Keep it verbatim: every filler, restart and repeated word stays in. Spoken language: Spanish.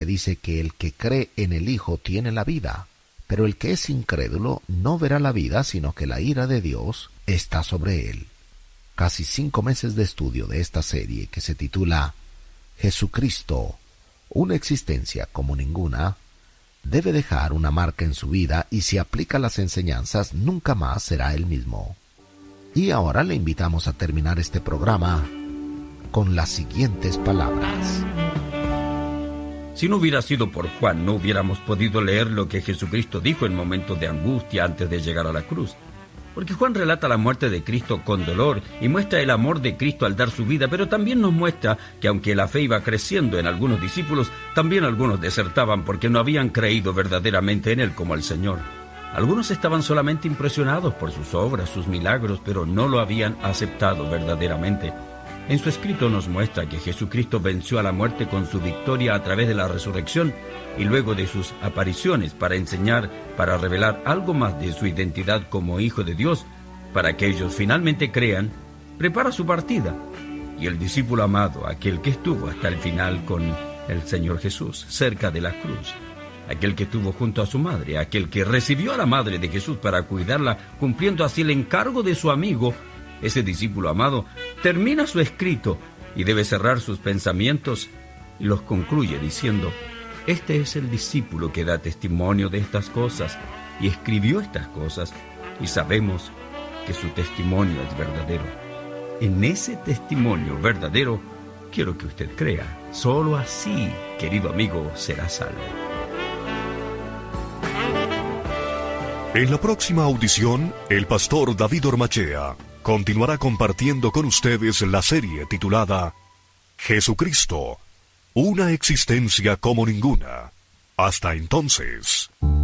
dice que el que cree en el Hijo tiene la vida, pero el que es incrédulo no verá la vida, sino que la ira de Dios está sobre él. Casi cinco meses de estudio de esta serie, que se titula Jesucristo, una existencia como ninguna, debe dejar una marca en su vida, y si aplica las enseñanzas nunca más será el mismo. Y ahora le invitamos a terminar este programa con las siguientes palabras. Si no hubiera sido por Juan, no hubiéramos podido leer lo que Jesucristo dijo en momentos de angustia antes de llegar a la cruz. Porque Juan relata la muerte de Cristo con dolor y muestra el amor de Cristo al dar su vida, pero también nos muestra que aunque la fe iba creciendo en algunos discípulos, también algunos desertaban porque no habían creído verdaderamente en Él como el Señor. Algunos estaban solamente impresionados por sus obras, sus milagros, pero no lo habían aceptado verdaderamente. En su escrito nos muestra que Jesucristo venció a la muerte con su victoria a través de la resurrección y luego de sus apariciones para enseñar, para revelar algo más de su identidad como Hijo de Dios, para que ellos finalmente crean, prepara su partida. Y el discípulo amado, aquel que estuvo hasta el final con el Señor Jesús, cerca de la cruz, aquel que estuvo junto a su madre, aquel que recibió a la madre de Jesús para cuidarla, cumpliendo así el encargo de su amigo, ese discípulo amado termina su escrito y debe cerrar sus pensamientos y los concluye diciendo: este es el discípulo que da testimonio de estas cosas y escribió estas cosas, y sabemos que su testimonio es verdadero. En ese testimonio verdadero quiero que usted crea. Solo así, querido amigo, será salvo. En la próxima audición, el pastor David Ormachea continuará compartiendo con ustedes la serie titulada Jesucristo, una existencia como ninguna. Hasta entonces.